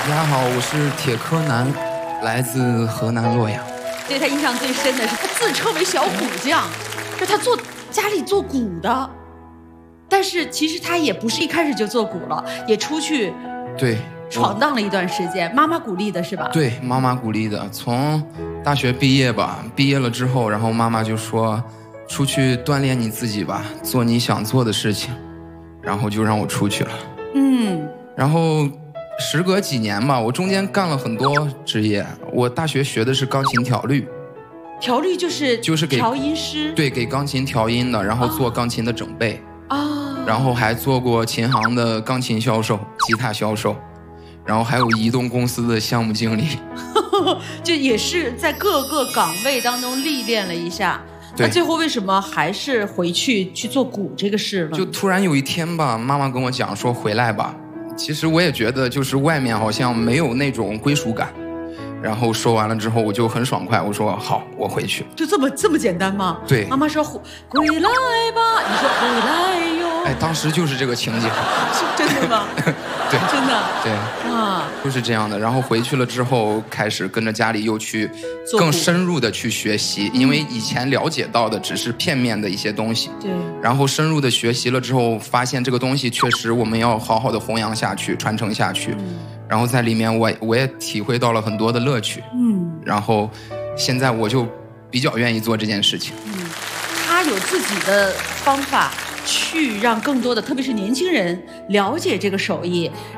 大家好，我是铁柯南，来自河南洛阳。 对他印象最深的是他自称为小鼓匠，就他家里做鼓的，但是其实他也不是一开始就做鼓了，也出去对闯荡了一段时间。妈妈鼓励的是吧？ 对，妈妈鼓励的。从大学毕业吧，毕业了之后，然后妈妈就说，出去锻炼你自己吧，做你想做的事情，然后就让我出去了。然后时隔几年吧，我中间干了很多职业。我大学学的是钢琴调律， 调律就是给调音师， 对，给钢琴调音的，然后做钢琴的整备啊， 然后还做过琴行的钢琴销售、吉他销售，然后还有移动公司的项目经理， 就也是在各个岗位当中历练了一下。那最后为什么还是回去做鼓这个事了？ 就突然有一天吧，妈妈跟我讲说回来吧。其实我也觉得就是外面好像没有那种归属感。然后说完了之后，我就很爽快，我说好，我回去。 就这么简单吗？ 对。 妈妈说回来吧，你说回来哟。 哎，当时就是这个情景。 是真的吗？ 对， 真的。 对， 啊， 就是这样的。然后回去了之后，开始跟着家里又去更深入的去学习，因为以前了解到的只是片面的一些东西。 对。 然后深入的学习了之后，发现这个东西确实我们要好好的弘扬下去，传承下去。然后在里面我也体会到了很多的乐趣。然后现在我就比较愿意做这件事情。 他有自己的方法去让更多的，特别是年轻人了解这个手艺。